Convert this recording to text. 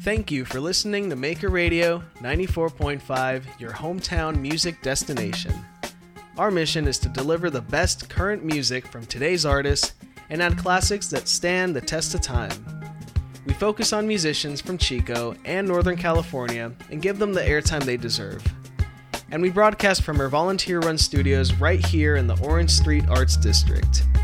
Thank you for listening to Maker Radio 94.5, your hometown music destination. Our mission is to deliver the best current music from today's artists and add classics that stand the test of time. We focus on musicians from Chico and Northern California and give them the airtime they deserve. And we broadcast from our volunteer-run studios right here in the Orange Street Arts District.